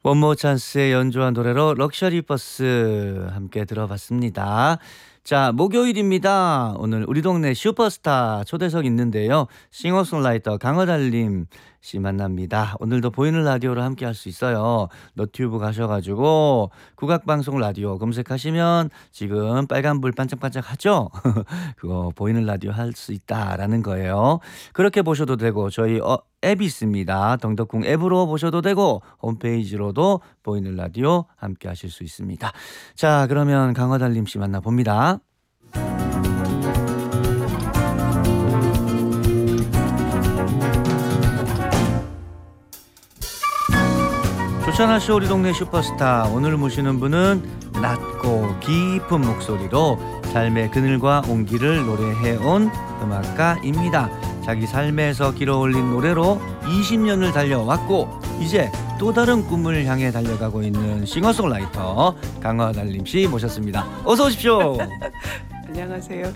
원모 찬스의 연주한 노래로 럭셔리 버스 함께 들어봤습니다. 자, 목요일입니다. 오늘 우리 동네 슈퍼스타 초대석 있는데요. 싱어송라이터 강허달님 씨 만납니다. 오늘도 보이는 라디오로 함께 할 수 있어요. 너튜브 가셔가지고 국악방송 라디오 검색하시면 지금 빨간불 반짝반짝 하죠? 그거 보이는 라디오 할 수 있다라는 거예요. 그렇게 보셔도 되고 저희 앱이 있습니다. 덩덕궁 앱으로 보셔도 되고 홈페이지로도 보이는 라디오 함께 하실 수 있습니다. 자, 그러면 강허달님 씨 만나봅니다. 조찬하쇼 우리 동네 슈퍼스타. 오늘 모시는 분은 낮고 깊은 목소리로 삶의 그늘과 온기를 노래해온 음악가입니다. 자기 삶에서 길어올린 노래로 20년을 달려왔고 이제 또 다른 꿈을 향해 달려가고 있는 싱어송라이터 강허달님 씨 모셨습니다. 어서 오십시오. 안녕하세요.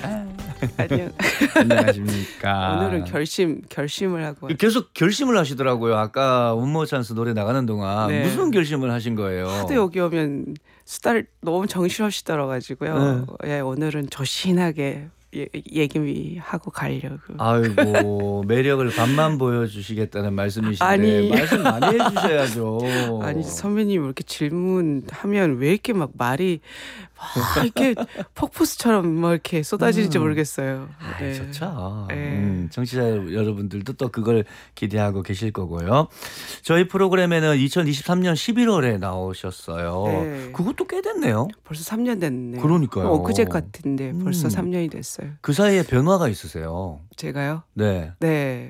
안녕. 안녕하십니까. 오늘은 결심을 하고 계속 결심을 하시더라고요. 아까 원모 찬스 노래 나가는 동안 네. 무슨 결심을 하신 거예요? 하도 여기 오면 수다를 너무 정신없이 떨어가지고요. 예, 오늘은 조신하게 얘기하고 가려고. 아이고 매력을 반만 보여주시겠다는 말씀이신데 아니. 말씀 많이 해주셔야죠. 아니 선배님 이렇게 질문하면 왜 이렇게 막 말이 막 이렇게 폭포수처럼 막 이렇게 쏟아지는지 모르겠어요. 아이, 좋죠. 네. 청취자 여러분들도 또 그걸 기대하고 계실 거고요. 저희 프로그램에는 2023년 11월에 나오셨어요. 네. 그것도 꽤 됐네요. 벌써 3년 됐네요. 그러니까요. 엊그제 같은데 벌써 3년이 됐어요. 그 사이에 변화가 있으세요. 제가요? 네. 네.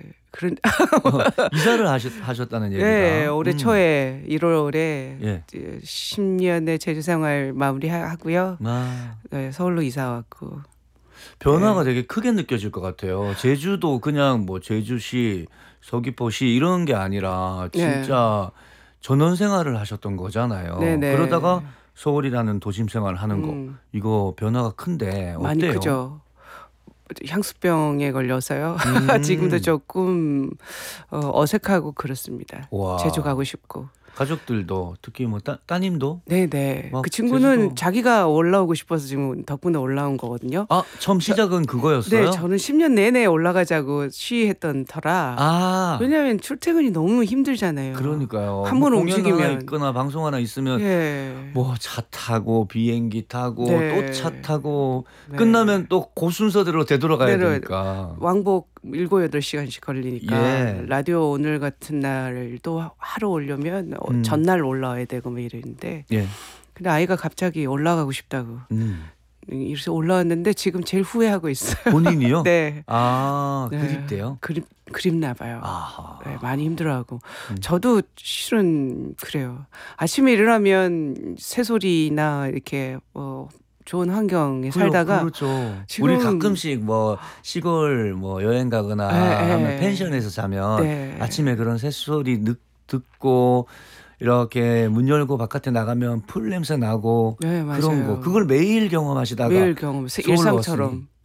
이사를 하셨다는 얘기가. 네, 올해 초에 1월에 예. 10년의 제주 생활 마무리하고요. 아, 네, 서울로 이사 왔고. 변화가 네. 되게 크게 느껴질 것 같아요. 제주도 그냥 뭐 제주시, 서귀포시 이런 게 아니라 진짜 전원 생활을 하셨던 거잖아요. 네네. 그러다가 서울이라는 도심 생활을 하는 거. 이거 변화가 큰데 어때요? 많이 크죠. 향수병에 걸려서요. 지금도 조금 어색하고 그렇습니다. 와. 제주 가고 싶고. 가족들도 특히 뭐 따님도 네네. 막 그 친구는 제주도. 자기가 올라오고 싶어서 지금 덕분에 올라온 거거든요. 처음 시작은 그거였어요? 네, 저는 10년 내내 올라가자고 시위했던 터라. 아, 왜냐하면 출퇴근이 너무 힘들잖아요. 그러니까요. 한 번 공연 하나 움직이면. 있거나 방송 하나 있으면 예. 뭐 차 타고 비행기 타고 네. 또 차 타고 네. 끝나면 또 그 순서대로 되돌아가야 네네. 되니까. 왕복 7, 8시간씩 걸리니까 예. 라디오 오늘 같은 날도 하루 오려면 전날 올라와야 되고 뭐 이랬는데 예. 근데 아이가 갑자기 올라가고 싶다고 음. 이래서 올라왔는데 지금 제일 후회하고 있어요. 본인이요? 네. 아, 네. 그립대요? 그립나 봐요. 아하. 네, 많이 힘들어하고 저도 실은 그래요. 아침에 일어나면 새소리나 이렇게 좋은 환경에 살다가 그렇죠. 지금- 우리 가끔씩 뭐 시골 뭐 여행 가거나 네, 하면 네. 펜션에서 자면 네. 아침에 그런 새소리 듣고 이렇게 문 열고 바깥에 나가면 풀 냄새 나고 네, 맞아요. 그런 거 그걸 매일 경험하시다가 매일 경험 서울로 일상처럼 왔으니.